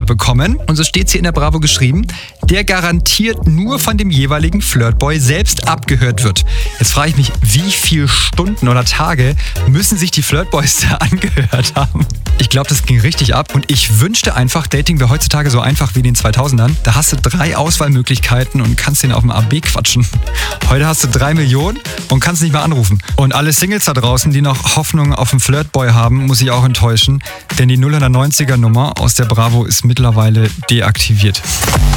bekommen. Und so steht es hier in der Bravo geschrieben, der garantiert nur von dem jeweiligen Flirtboy selbst abgehört wird. Jetzt frage ich mich, wie viele Stunden oder Tage müssen sich die Flirtboys da angehört haben? Ich glaube, das ging richtig ab und ich wünschte einfach, Dating wäre heutzutage so einfach wie in den 2000ern. Da hast du 3 Auswahlmöglichkeiten und kannst den auf dem AB quatschen. Heute hast du 3 Millionen und kannst nicht mehr anrufen. Und alle Singles da draußen, die noch Hoffnung auf einen Flirtboy haben, muss ich auch enttäuschen, denn die 090er Nummer aus der Bravo ist mittlerweile deaktiviert.